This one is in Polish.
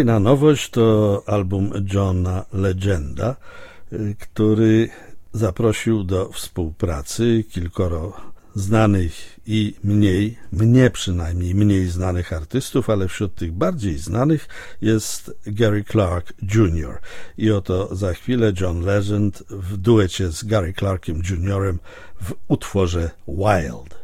Na nowość to album Johna Legenda, który zaprosił do współpracy kilkoro znanych i mnie przynajmniej mniej znanych artystów, ale wśród tych bardziej znanych jest Gary Clark Jr. I oto za chwilę John Legend w duecie z Gary Clarkiem Jr. w utworze Wild.